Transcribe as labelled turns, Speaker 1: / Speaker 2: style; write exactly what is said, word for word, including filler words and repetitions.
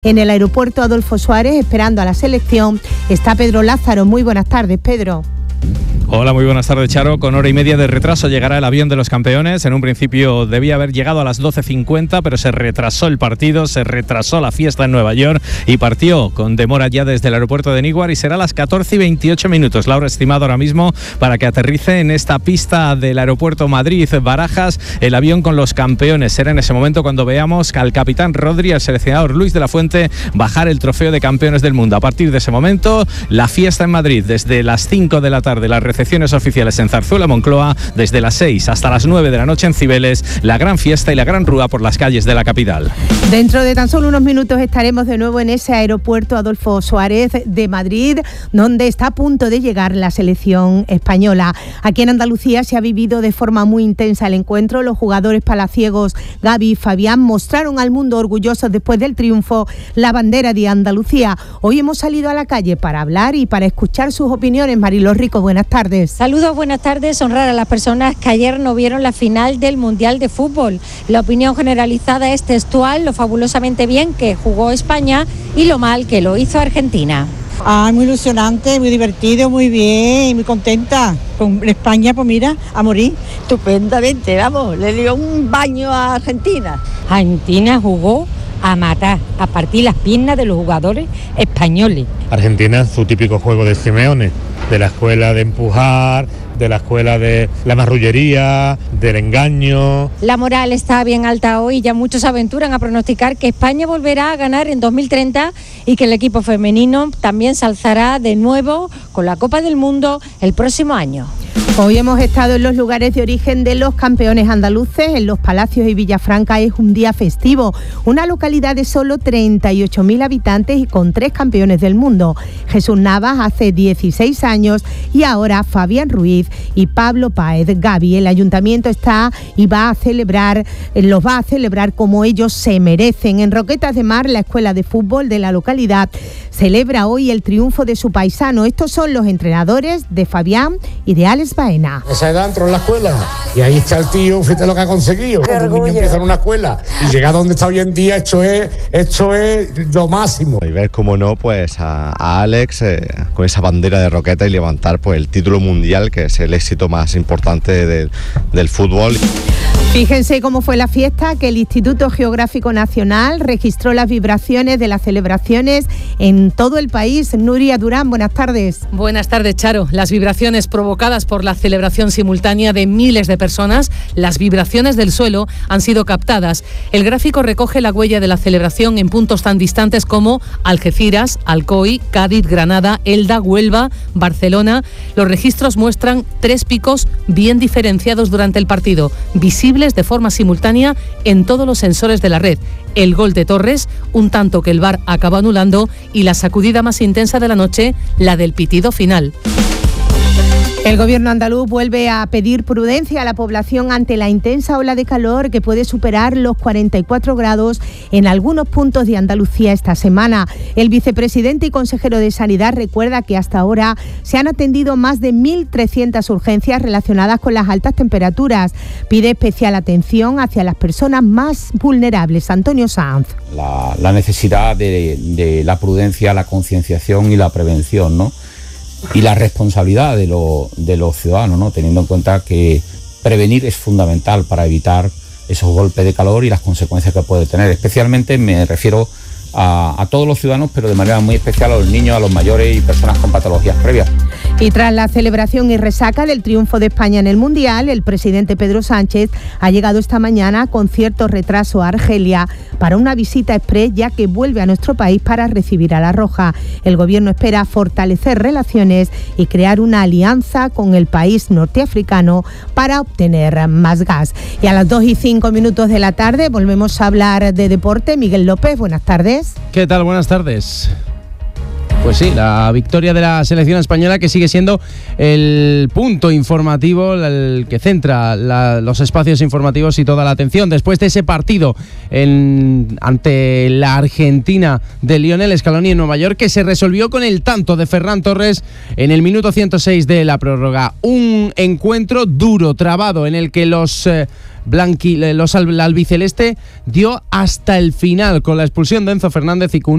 Speaker 1: En el aeropuerto Adolfo Suárez, esperando a la selección, está Pedro Lázaro. Muy buenas tardes, Pedro.
Speaker 2: Hola, muy buenas tardes, Charo. Con hora y media de retraso llegará el avión de los campeones. En un principio debía haber llegado a las doce cincuenta, pero se retrasó el partido, se retrasó la fiesta en Nueva York y partió con demora ya desde el aeropuerto de Newark y será a las catorce y veintiocho minutos. La hora estimada ahora mismo para que aterrice en esta pista del aeropuerto Madrid-Barajas el avión con los campeones. Será en ese momento cuando veamos al capitán Rodri, al seleccionador Luis de la Fuente, bajar el trofeo de campeones del mundo. A partir de ese momento, la fiesta en Madrid desde las cinco de la tarde, la recepciones oficiales en Zarzuela, Moncloa, desde las seis hasta las nueve de la noche en Cibeles, la gran fiesta y la gran rúa por las calles de la capital.
Speaker 1: Dentro de tan solo unos minutos estaremos de nuevo en ese aeropuerto Adolfo Suárez de Madrid, donde está a punto de llegar la selección española. Aquí en Andalucía se ha vivido de forma muy intensa el encuentro. Los jugadores palaciegos Gaby y Fabián mostraron al mundo orgullosos después del triunfo la bandera de Andalucía. Hoy hemos salido a la calle para hablar y para escuchar sus opiniones. Mariló Rico, buenas tardes.
Speaker 3: Saludos, buenas tardes. Honrar a las personas que ayer no vieron la final del Mundial de Fútbol. La opinión generalizada es textual, lo fabulosamente bien que jugó España y lo mal que lo hizo Argentina.
Speaker 4: Ah, muy ilusionante, muy divertido, muy bien, muy contenta. Con España, pues mira, a morir.
Speaker 5: Estupendamente, vamos, le dio un baño a Argentina.
Speaker 3: Argentina jugó a matar, a partir las piernas de los jugadores españoles.
Speaker 6: Argentina, su típico juego de Simeone, de la escuela de empujar, de la escuela de la marrullería, del engaño.
Speaker 3: La moral está bien alta hoy, ya muchos aventuran a pronosticar que España volverá a ganar en dos mil treinta y que el equipo femenino también se alzará de nuevo con la Copa del Mundo el próximo año.
Speaker 1: Hoy hemos estado en los lugares de origen de los campeones andaluces. En Los Palacios y Villafranca es un día festivo, una localidad de solo treinta y ocho mil habitantes y con tres campeones del mundo. Jesús Navas hace dieciséis años y ahora Fabián Ruiz y Pablo Páez. Gaby, el ayuntamiento está y va a celebrar, los va a celebrar como ellos se merecen. En Roquetas de Mar, la escuela de fútbol de la localidad celebra hoy el triunfo de su paisano. Estos son los entrenadores de Fabián y de Alex Baena.
Speaker 7: Esa edad entró en la escuela y ahí está el tío, fíjate lo que ha conseguido. Cuando un niño empieza en una escuela y llega a donde está hoy en día, esto es, esto es lo máximo.
Speaker 8: Y ver cómo no, pues a, a Alex eh, con esa bandera de Roqueta y levantar pues el título mundial, que es el éxito más importante de, del fútbol.
Speaker 1: Fíjense cómo fue la fiesta, que el Instituto Geográfico Nacional registró las vibraciones de las celebraciones en todo el país. Nuria Durán, buenas tardes.
Speaker 9: Buenas tardes, Charo. Las vibraciones provocadas por la celebración simultánea de miles de personas, las vibraciones del suelo, han sido captadas. El gráfico recoge la huella de la celebración en puntos tan distantes como Algeciras, Alcoy, Cádiz, Granada, Elda, Huelva, Barcelona. Los registros muestran tres picos bien diferenciados durante el partido, visibles de forma simultánea en todos los sensores de la red. El gol de Torres, un tanto que el V A R acaba anulando, y la sacudida más intensa de la noche, la del pitido final.
Speaker 1: El gobierno andaluz vuelve a pedir prudencia a la población ante la intensa ola de calor que puede superar los cuarenta y cuatro grados en algunos puntos de Andalucía esta semana. El vicepresidente y consejero de Sanidad recuerda que hasta ahora se han atendido más de mil trescientas urgencias relacionadas con las altas temperaturas. Pide especial atención hacia las personas más vulnerables. Antonio Sanz.
Speaker 10: La, la necesidad de, de la prudencia, la concienciación y la prevención, ¿no? Y la responsabilidad de, lo, de los ciudadanos, ¿no? Teniendo en cuenta que prevenir es fundamental para evitar esos golpes de calor y las consecuencias que puede tener. Especialmente me refiero a, a todos los ciudadanos, pero de manera muy especial a los niños, a los mayores y personas con patologías previas.
Speaker 1: Y tras la celebración y resaca del triunfo de España en el Mundial, el presidente Pedro Sánchez ha llegado esta mañana con cierto retraso a Argelia para una visita exprés, ya que vuelve a nuestro país para recibir a la Roja. El gobierno espera fortalecer relaciones y crear una alianza con el país norteafricano para obtener más gas. Y a las dos y cinco minutos de la tarde volvemos a hablar de deporte. Miguel López, buenas tardes.
Speaker 11: ¿Qué tal? Buenas tardes. Pues sí, la victoria de la selección española, que sigue siendo el punto informativo, el que centra la, los espacios informativos y toda la atención. Después de ese partido en, ante la Argentina de Lionel Scaloni en Nueva York, que se resolvió con el tanto de Ferran Torres en el minuto ciento seis de la prórroga. Un encuentro duro, trabado, en el que los... Eh, Blanqui, los albiceleste dio hasta el final con la expulsión de Enzo Fernández y con